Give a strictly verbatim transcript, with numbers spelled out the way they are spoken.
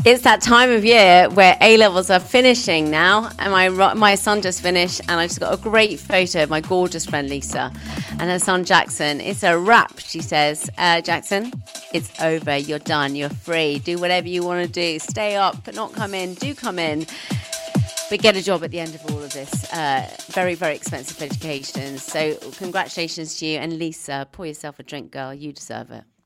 It's that time of year where A-levels are finishing now, and my my son just finished, and I just got a great photo of my gorgeous friend Lisa and her son Jackson. It's a wrap, she says. Uh, Jackson, it's over. You're done. You're free. Do whatever you want to do. Stay up, but not come in. Do come in. But get a job at the end of all of this. Uh, very, very expensive education. So congratulations to you. And Lisa, pour yourself a drink, girl. You deserve it.